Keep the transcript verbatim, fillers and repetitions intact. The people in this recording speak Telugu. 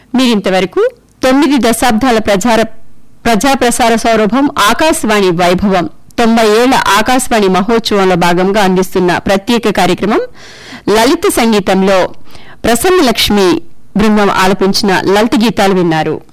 మీరింతవరకు తొమ్మిది దశాబ్దాల ప్రజా ప్రజాప్రసార సౌరభం ఆకాశవాణి వైభవం తొంభై ఏళ్ల ఆకాశవాణి మహోత్సవంలో భాగంగా అందిస్తున్న ప్రత్యేక కార్యక్రమం లలిత సంగీతంలో ప్రసన్నలక్ష్మి బృందం ఆలపించిన లలిత గీతాలు విన్నారు.